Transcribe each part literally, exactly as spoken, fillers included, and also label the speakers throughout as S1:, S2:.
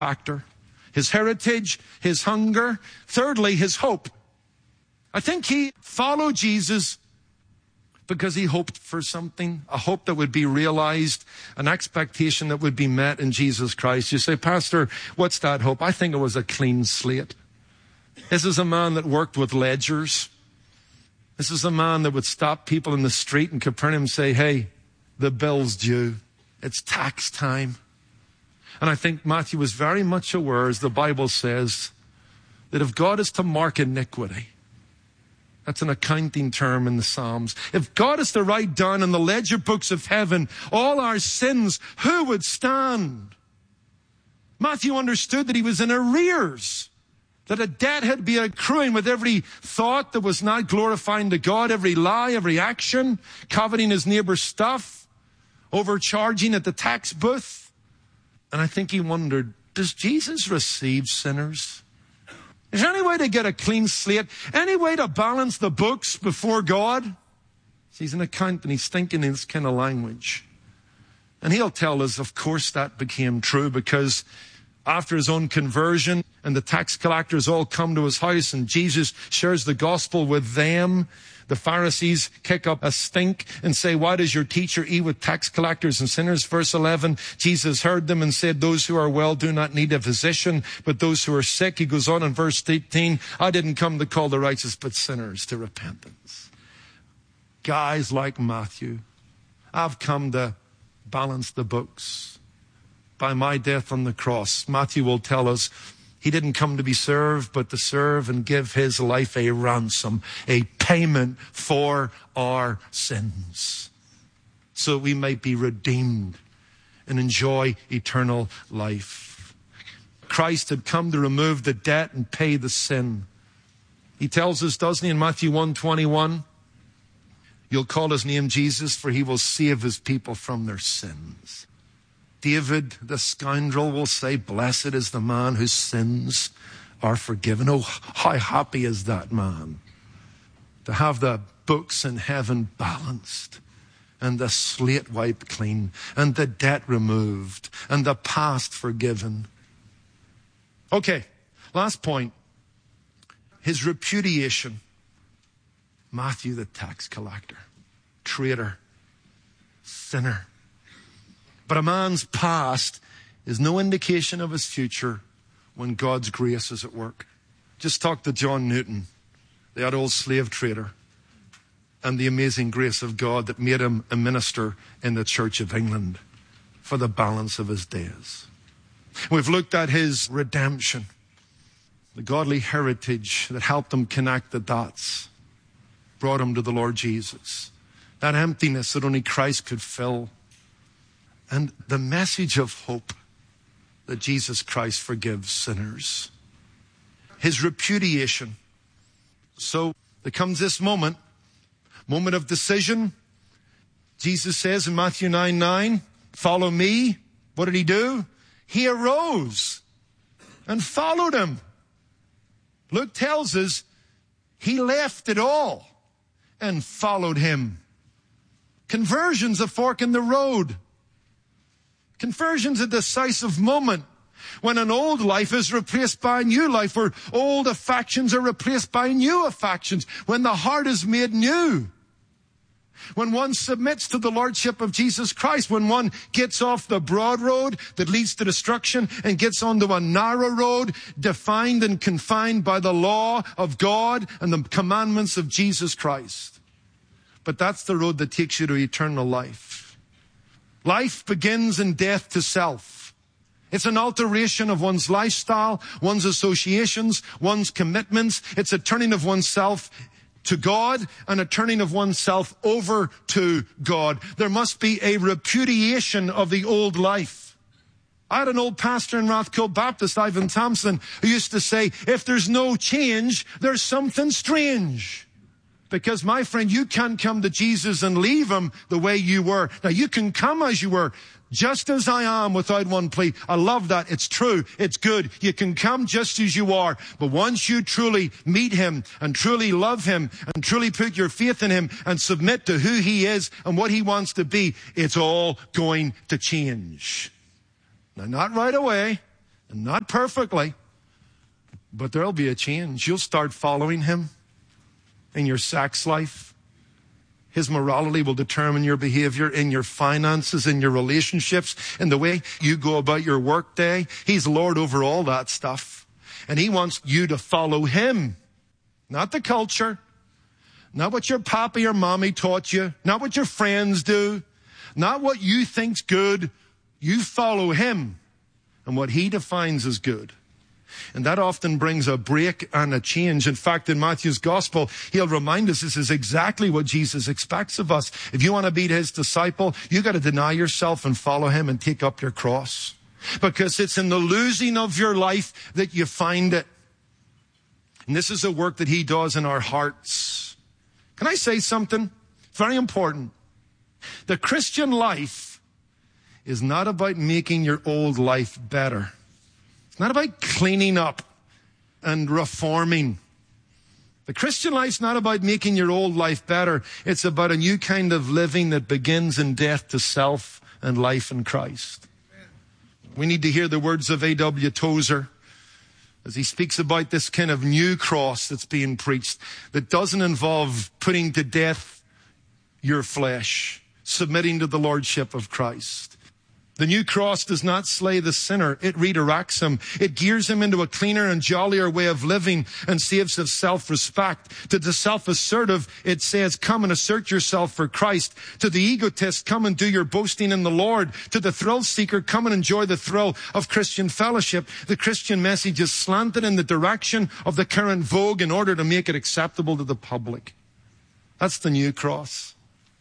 S1: factor. His heritage, his hunger. Thirdly, his hope. I think he followed Jesus because he hoped for something, a hope that would be realized, an expectation that would be met in Jesus Christ. You say, Pastor, what's that hope? I think it was a clean slate. This is a man that worked with ledgers. This is a man that would stop people in the street in Capernaum and say, hey, the bill's due. It's tax time. And I think Matthew was very much aware, as the Bible says, that if God is to mark iniquity, that's an accounting term in the Psalms. If God is to write down in the ledger books of heaven all our sins, who would stand? Matthew understood that he was in arrears, that a debt had been accruing with every thought that was not glorifying to God, every lie, every action, coveting his neighbor's stuff, overcharging at the tax booth. And I think he wondered, does Jesus receive sinners? Is there any way to get a clean slate? Any way to balance the books before God? He's an accountant. He's thinking in this kind of language. And he'll tell us, of course, that became true because after his own conversion and the tax collectors all come to his house and Jesus shares the gospel with them, the Pharisees kick up a stink and say, why does your teacher eat with tax collectors and sinners? Verse eleven, Jesus heard them and said, those who are well do not need a physician, but those who are sick. He goes on in verse eighteen, I didn't come to call the righteous, but sinners to repentance. Guys like Matthew, I've come to balance the books by my death on the cross. Matthew will tell us, he didn't come to be served, but to serve and give his life a ransom, a payment for our sins, so we might be redeemed and enjoy eternal life. Christ had come to remove the debt and pay the sin. He tells us, doesn't he, in Matthew one twenty-one, you'll call his name Jesus, for he will save his people from their sins. David, the scoundrel, will say, blessed is the man whose sins are forgiven. Oh, how happy is that man to have the books in heaven balanced and the slate wiped clean and the debt removed and the past forgiven. Okay, last point. His repudiation. Matthew, the tax collector, traitor, sinner. But a man's past is no indication of his future when God's grace is at work. Just talk to John Newton, that old slave trader, and the amazing grace of God that made him a minister in the Church of England for the balance of his days. We've looked at his redemption, the godly heritage that helped him connect the dots, brought him to the Lord Jesus, that emptiness that only Christ could fill, and the message of hope that Jesus Christ forgives sinners. His repudiation. So there comes this moment, moment of decision. Jesus says in Matthew nine nine, follow me. What did he do? He arose and followed him. Luke tells us he left it all and followed him. Conversion's a fork in the road. Conversion's a decisive moment when an old life is replaced by a new life, where old affections are replaced by new affections, when the heart is made new, when one submits to the lordship of Jesus Christ, when one gets off the broad road that leads to destruction and gets onto a narrow road defined and confined by the law of God and the commandments of Jesus Christ. But that's the road that takes you to eternal life. Life begins in death to self. It's an alteration of one's lifestyle, one's associations, one's commitments. It's a turning of oneself to God and a turning of oneself over to God. There must be a repudiation of the old life. I had an old pastor in Rathkill Baptist, Ivan Thompson, who used to say, if there's no change, there's something strange. Because, my friend, you can't come to Jesus and leave him the way you were. Now, you can come as you were, just as I am, without one plea. I love that. It's true. It's good. You can come just as you are. But once you truly meet him and truly love him and truly put your faith in him and submit to who he is and what he wants to be, it's all going to change. Now, not right away. Not perfectly, but there'll be a change. You'll start following him in your sex life. His morality will determine your behavior in your finances, in your relationships, in the way you go about your work day. He's Lord over all that stuff. And he wants you to follow him, not the culture, not what your papi or mommy taught you, not what your friends do, not what you think's good. You follow him and what he defines as good. And that often brings a break and a change. In fact, in Matthew's gospel, he'll remind us this is exactly what Jesus expects of us. If you want to be his disciple, you got to deny yourself and follow him and take up your cross. Because it's in the losing of your life that you find it. And this is a work that he does in our hearts. Can I say something? It's very important. The Christian life is not about making your old life better. It's not about cleaning up and reforming. The Christian life's not about making your old life better. It's about a new kind of living that begins in death to self and life in Christ. Amen. We need to hear the words of A W Tozer as he speaks about this kind of new cross that's being preached that doesn't involve putting to death your flesh, submitting to the lordship of Christ. The new cross does not slay the sinner. It redirects him. It gears him into a cleaner and jollier way of living and saves of self-respect. To the self-assertive, it says, come and assert yourself for Christ. To the egotist, come and do your boasting in the Lord. To the thrill seeker, come and enjoy the thrill of Christian fellowship. The Christian message is slanted in the direction of the current vogue in order to make it acceptable to the public. That's the new cross.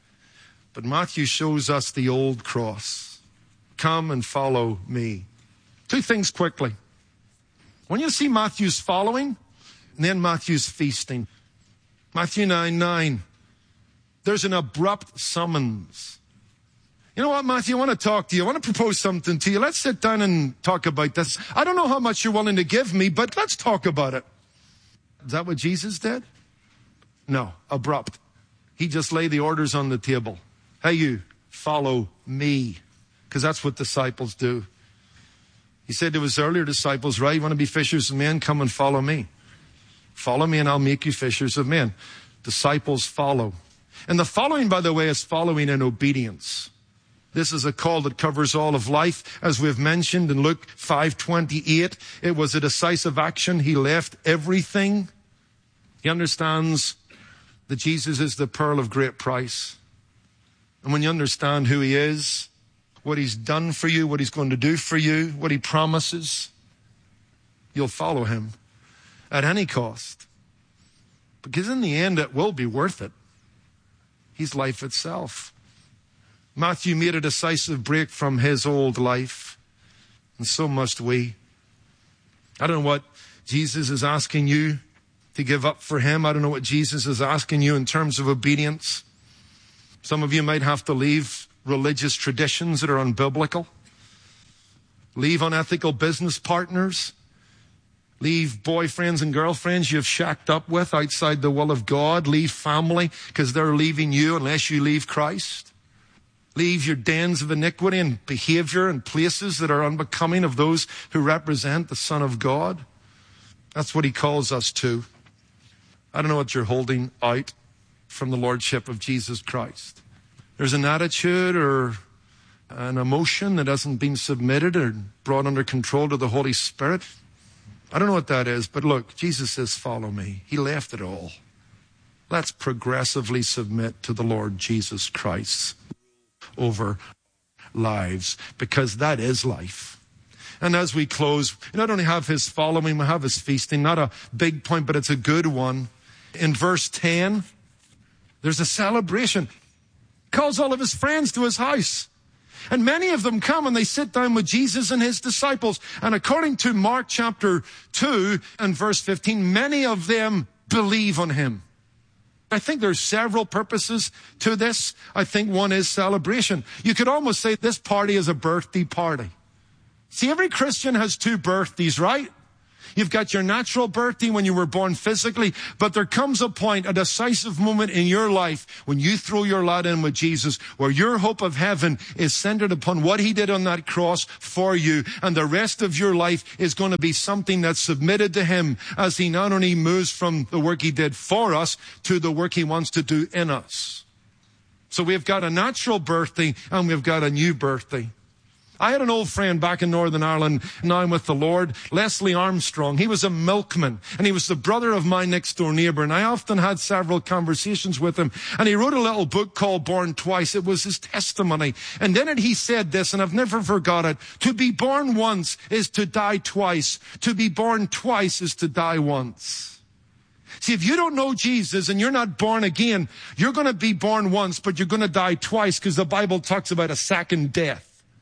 S1: But Matthew shows us the old cross. Come and follow me. Two things quickly. When you see Matthew's following, and then Matthew's feasting. Matthew nine nine. There's an abrupt summons. You know what, Matthew? I want to talk to you. I want to propose something to you. Let's sit down and talk about this. I don't know how much you're willing to give me, but let's talk about it. Is that what Jesus did? No, abrupt. He just laid the orders on the table. Hey, you, follow me. Because that's what disciples do. He said to his earlier disciples, right, you want to be fishers of men? Come and follow me. Follow me and I'll make you fishers of men. Disciples follow. And the following, by the way, is following in obedience. This is a call that covers all of life. As we've mentioned in Luke five twenty-eight, it was a decisive action. He left everything. He understands that Jesus is the pearl of great price. And when you understand who he is, what he's done for you, what he's going to do for you, what he promises, you'll follow him at any cost. Because in the end, it will be worth it. He's life itself. Matthew made a decisive break from his old life, and so must we. I don't know what Jesus is asking you to give up for him. I don't know what Jesus is asking you in terms of obedience. Some of you might have to leave religious traditions that are unbiblical. Leave unethical business partners. Leave boyfriends and girlfriends you've shacked up with outside the will of God. Leave family because they're leaving you unless you leave Christ. Leave your dens of iniquity and behavior and places that are unbecoming of those who represent the Son of God. That's what he calls us to. I don't know what you're holding out from the Lordship of Jesus Christ. There's an attitude or an emotion that hasn't been submitted or brought under control to the Holy Spirit. I don't know what that is, but look, Jesus says, follow me. He left it all. Let's progressively submit to the Lord Jesus Christ over lives, because that is life. And as we close, we not only have his following, we have his feasting. Not a big point, but it's a good one. In verse ten, there's a celebration. Calls all of his friends to his house. And many of them come and they sit down with Jesus and his disciples. And according to Mark chapter two and verse fifteen, many of them believe on him. I think there's several purposes to this. I think one is celebration. You could almost say this party is a birthday party. See, every Christian has two birthdays, right? You've got your natural birthday when you were born physically, but there comes a point, a decisive moment in your life when you throw your lot in with Jesus, where your hope of heaven is centered upon what he did on that cross for you, and the rest of your life is going to be something that's submitted to him as he not only moves from the work he did for us to the work he wants to do in us. So we've got a natural birthday and we've got a new birthday. I had an old friend back in Northern Ireland, now with the Lord, Leslie Armstrong. He was a milkman, and he was the brother of my next door neighbor, and I often had several conversations with him. And he wrote a little book called Born Twice. It was his testimony. And in it he said this, and I've never forgot it: to be born once is to die twice. To be born twice is to die once. See, if you don't know Jesus and you're not born again, you're going to be born once, but you're going to die twice, because the Bible talks about a second death.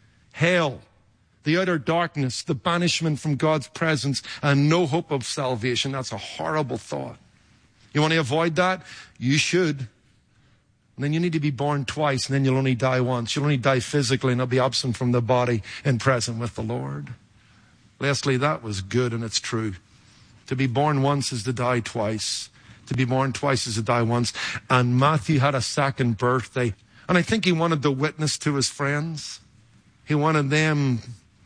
S1: Hell, the outer darkness, the banishment from God's presence, and no hope of salvation. That's a horrible thought. You want to avoid that? You should. And then you need to be born twice, and then you'll only die once. You'll only die physically, and you'll be absent from the body and present with the Lord. Leslie, that was good, and it's true. To be born once is to die twice. To be born twice is to die once. And Matthew had a second birthday, and I think he wanted to witness to his friends. He wanted them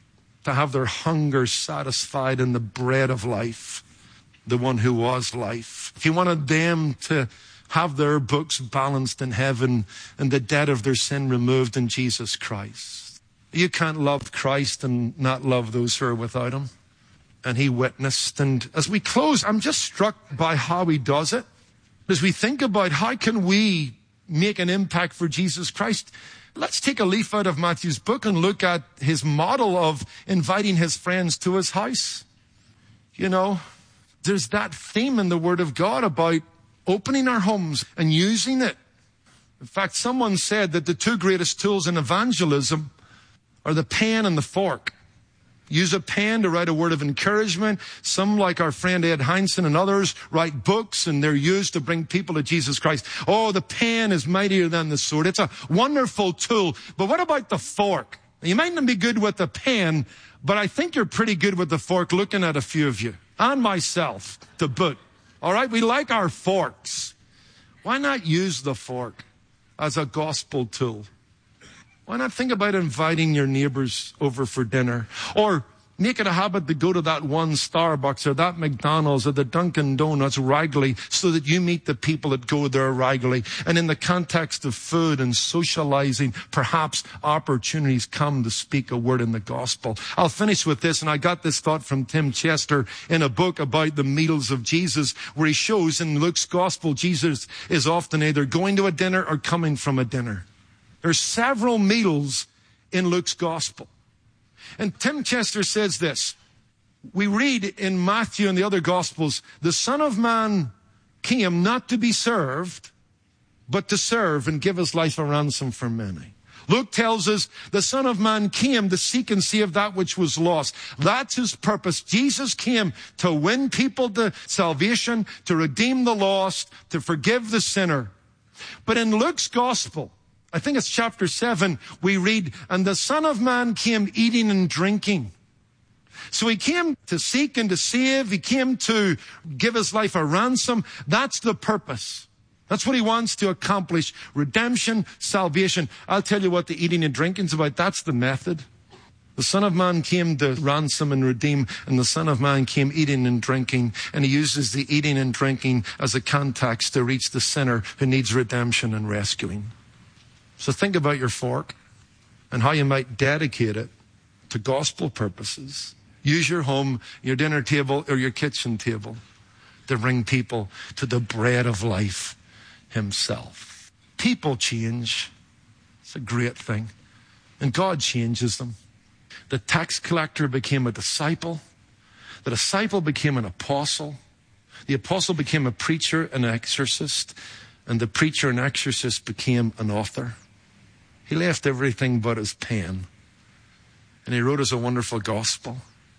S1: to have their hunger satisfied in the bread of life, the one who was life. He wanted them to have their books balanced in heaven and the debt of their sin removed in Jesus Christ. You can't love Christ and not love those who are without him. And he witnessed. And as we close, I'm just struck by how he does it. As we think about how can we make an impact for Jesus Christ, let's take a leaf out of Matthew's book and look at his model of inviting his friends to his house. You know, there's that theme in the Word of God about opening our homes and using it. In fact, someone said that the two greatest tools in evangelism are the pen and the fork. Use a pen to write a word of encouragement. Some, like our friend Ed Heinzen and others, write books, and they're used to bring people to Jesus Christ. Oh, the pen is mightier than the sword. It's a wonderful tool. But what about the fork? You might not be good with the pen, but I think you're pretty good with the fork, looking at a few of you. And myself, to boot. All right, we like our forks. Why not use the fork as a gospel tool? Why not think about inviting your neighbors over for dinner? Or make it a habit to go to that one Starbucks or that McDonald's or the Dunkin' Donuts regularly, so that you meet the people that go there regularly. And in the context of food and socializing, perhaps opportunities come to speak a word in the gospel. I'll finish with this, and I got this thought from Tim Chester in a book about the meals of Jesus, where he shows in Luke's gospel Jesus is often either going to a dinner or coming from a dinner. There's several meals in Luke's gospel. And Tim Chester says this: we read in Matthew and the other gospels, the Son of Man came not to be served, but to serve and give his life a ransom for many. Luke tells us the Son of Man came to seek and save that which was lost. That's his purpose. Jesus came to win people to salvation, to redeem the lost, to forgive the sinner. But in Luke's gospel, I think it's chapter seven, we read, and the Son of Man came eating and drinking. So he came to seek and to save. He came to give his life a ransom. That's the purpose. That's what he wants to accomplish. Redemption, salvation. I'll tell you what the eating and drinking is about. That's the method. The Son of Man came to ransom and redeem, and the Son of Man came eating and drinking. And he uses the eating and drinking as a context to reach the sinner who needs redemption and rescuing. So think about your fork and how you might dedicate it to gospel purposes. Use your home, your dinner table, or your kitchen table to bring people to the bread of life himself. People change. It's a great thing. And God changes them. The tax collector became a disciple. The disciple became an apostle. The apostle became a preacher, an exorcist. And the preacher and exorcist became an author. He left everything but his pen. And he wrote us a wonderful gospel.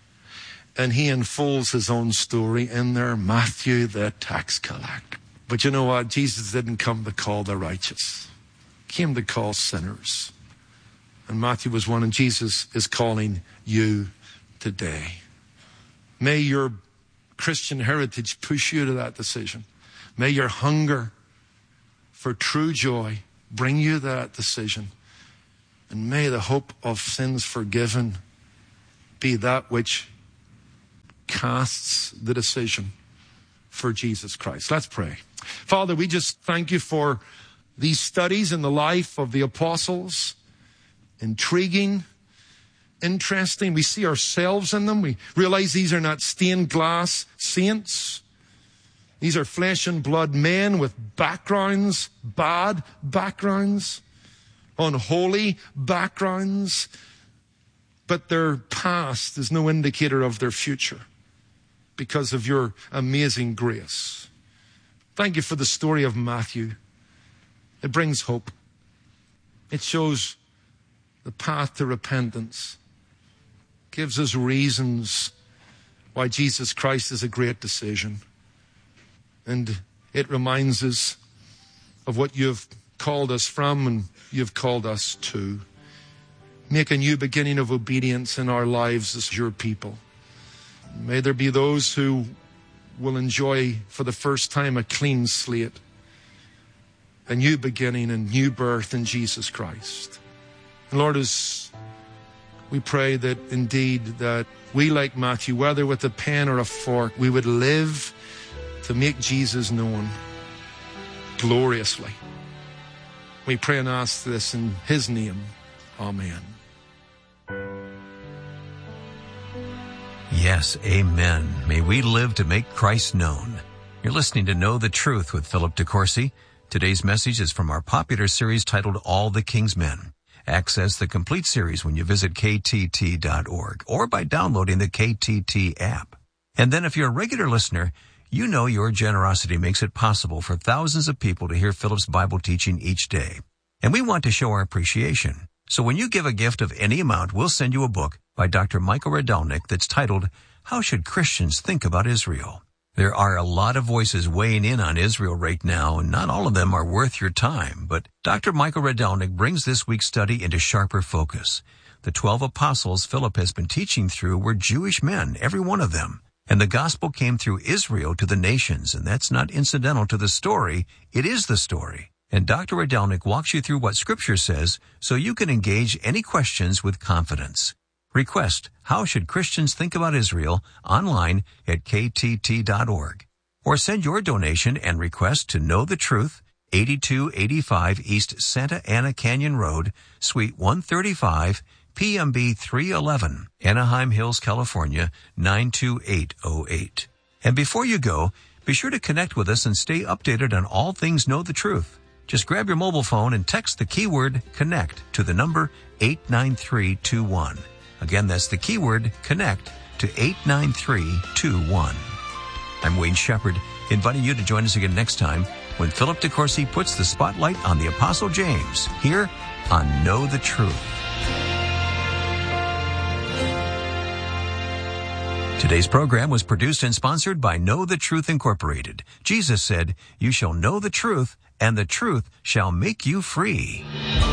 S1: And he unfolds his own story in there. Matthew, the tax collector. But you know what? Jesus didn't come to call the righteous. He came to call sinners. And Matthew was one, and Jesus is calling you today. May your Christian heritage push you to that decision. May your hunger for true joy bring you to that decision. And may the hope of sins forgiven be that which casts the decision for Jesus Christ. Let's pray. Father, we just thank you for these studies in the life of the apostles. Intriguing, interesting. We see ourselves in them. We realize these are not stained glass saints. These are flesh and blood men with backgrounds, bad backgrounds, unholy backgrounds. But their past is no indicator of their future because of your amazing grace. Thank you for the story of Matthew. It brings hope. It shows the path to repentance. Gives us reasons why Jesus Christ is a great decision. And it reminds us of what you've called us from and you've called us to. Make a new beginning of obedience in our lives as your people. May there be those who will enjoy for the first time a clean slate, a new beginning and new birth in Jesus Christ. And Lord, as we pray that indeed that we, like Matthew, whether with a pen or a fork, we would live to make Jesus known gloriously. We pray and ask this in his name. Amen.
S2: Yes, amen. May we live to make Christ known. You're listening to Know the Truth with Philip DeCourcy. Today's message is from our popular series titled All the King's Men. Access the complete series when you visit K T T dot org or by downloading the K T T app. And then if you're a regular listener, you know your generosity makes it possible for thousands of people to hear Philip's Bible teaching each day. And we want to show our appreciation. So when you give a gift of any amount, we'll send you a book by Doctor Michael Radalnik that's titled, How Should Christians Think About Israel? There are a lot of voices weighing in on Israel right now, and not all of them are worth your time. But Doctor Michael Radalnik brings this week's study into sharper focus. The twelve apostles Philip has been teaching through were Jewish men, every one of them. And the gospel came through Israel to the nations, and that's not incidental to the story. It is the story. And Doctor Radalnik walks you through what Scripture says so you can engage any questions with confidence. Request How Should Christians Think About Israel online at K T T dot org. Or send your donation and request to Know the Truth, eighty-two eighty-five East Santa Ana Canyon Road, Suite one thirty-five, P M B three eleven, Anaheim Hills, California, nine two eight oh eight. And before you go, be sure to connect with us and stay updated on all things Know the Truth. Just grab your mobile phone and text the keyword CONNECT to the number eight nine three two one. Again, that's the keyword CONNECT to eight nine three two one. I'm Wayne Shepherd, inviting you to join us again next time when Philip DeCourcy puts the spotlight on the Apostle James here on Know the Truth. Today's program was produced and sponsored by Know the Truth Incorporated. Jesus said, You shall know the truth, and the truth shall make you free.